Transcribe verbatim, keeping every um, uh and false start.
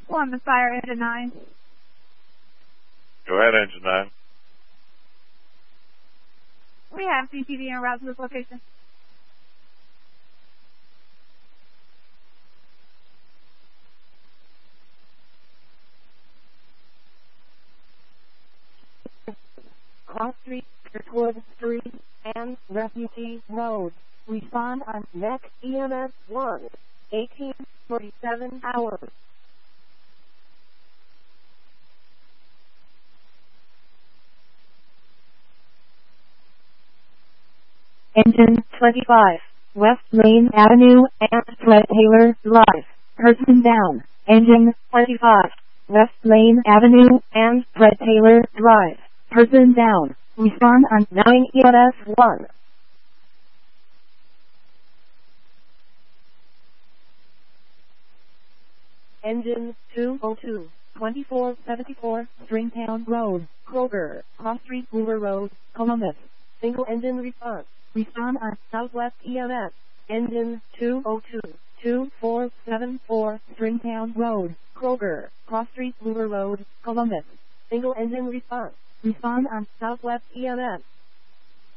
Columbus Fire, Engine nine. Go ahead, Engine nine. We have C C D en route to this location. Cross Street, Kirkwood Street, and Refugee Road. Respond on N E C E M S one, eighteen forty-seven hours. Engine twenty-five, West Main Avenue and Fred Taylor Drive. Person down. Engine twenty-five, West Main Avenue and Fred Taylor Drive. Person down. Respond on nine E M S one. Engine two oh two, twenty-four seventy-four Stringtown Road, Kroger, Cross Street, Brewer Road, Columbus. Single engine response. Respond on Southwest E M S. Engine two oh two, two four seven four Stringtown Road, Kroger, Cross Street, Brewer Road, Columbus. Single engine response. Respond on Southwest E M S.